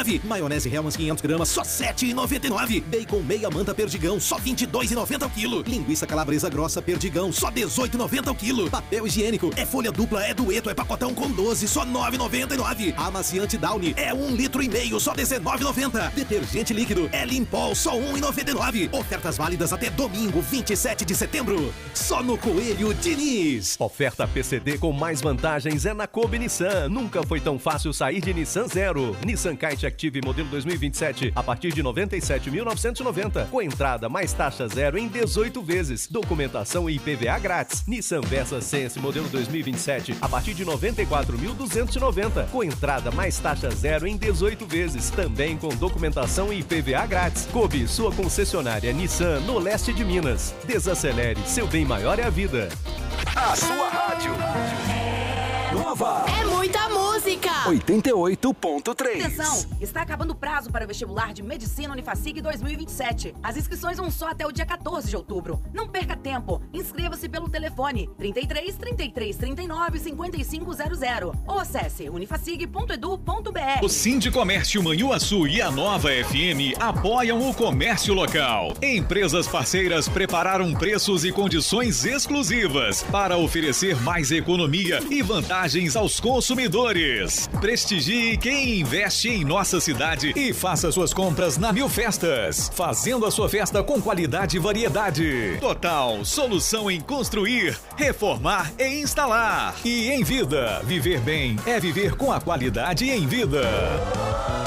7,99. Maionese Hellmann's 500 gramas, só 7,99. Bacon meia manta perdigão, só 22,90 ao quilo. Linguiça calabresa grossa perdigão, só 18,90 ao quilo. Papel higiênico, é folha dupla, é dueto, é pacotão com 12, só 9,99. Amaciante Downy, é 1,5 litro, só 19,90. Detergente líquido, é Limpol, só 1,99. Ofertas válidas até domingo, 27 de setembro. Só no Coelho Diniz. Oferta PCD com mais vantagens é na Kobe Nissan. Nunca foi tão fácil sair de Nissan Zero. Nissan Kite Active modelo 2027 a partir de 97.990. Com entrada mais taxa zero em 18 vezes. Documentação e IPVA grátis. Nissan Versa Sense modelo 2027 a partir de 94.290. Com entrada mais taxa zero em 18 vezes. Também com documentação e IPVA grátis. Kobe, sua concessionária Nissan no leste de Minas. Desacelere, seu bem maior é a vida. A sua rádio. Nova. É muita música. 88.3. Atenção, está acabando o prazo para o vestibular de Medicina Unifacig 2027. As inscrições vão só até o dia 14 de outubro. Não perca tempo. Inscreva-se pelo telefone 33 33 39 5500 ou acesse unifacig.edu.br. O Sindicomércio Manhuaçu e a Nova FM apoiam o comércio local. Empresas parceiras prepararam preços e condições exclusivas para oferecer mais economia e vantagens aos consumidores. Prestigie quem investe em nossa cidade e faça suas compras na Mil Festas, fazendo a sua festa com qualidade e variedade. Total solução em construir, reformar e instalar. E em vida, viver bem é viver com a qualidade em vida.